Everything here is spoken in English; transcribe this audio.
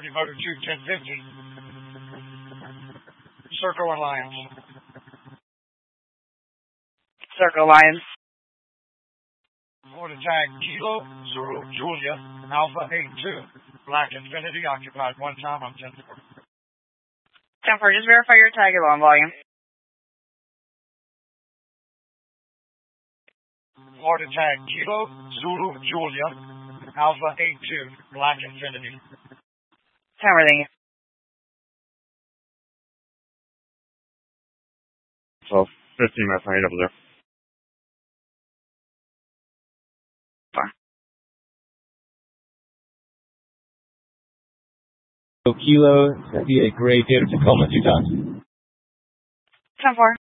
Motor 21050. Circle Alliance. Circle Alliance. Florida Tag Kilo, Zulu, Julia, Alpha 82. Black Infinity occupied one time on 10-4. 10-4, just verify your tag along volume. Florida Tag Kilo, Zulu, Julia, Alpha 82, Black Infinity. 10-4, thank you. 12, 15 minutes, I double there. Kilo, be a great day to Tacoma 2 times. 10-4.